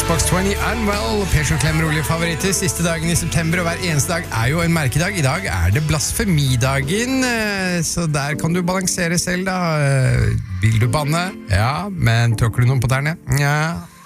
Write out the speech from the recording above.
Matchbox 20, Unwell, Persson Klemmer, Olje favoritter. Siste dagen i september, og hver eneste dag er jo en merkedag. I dag er det blasfemidagen, så der kan du balansere selv da. Vil du banne? Ja, men tråkker du noen på tærne? Ja.